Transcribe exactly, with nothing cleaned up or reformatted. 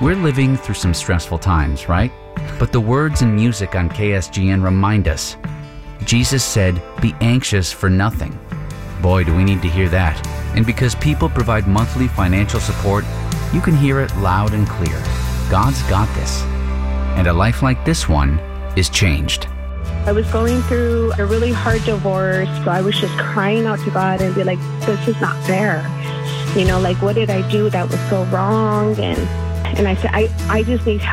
We're living through some stressful times, right? But the words and music on K S G N remind us. Jesus said, "Be anxious for nothing." Boy, do we need to hear that. And because people provide monthly financial support, you can hear it loud and clear. God's got this. And a life like this one is changed. I was going through a really hard divorce, so I was just crying out to God and be like, this is not fair. You know, like, what did I do that was so wrong? And and I said, I, I just need help.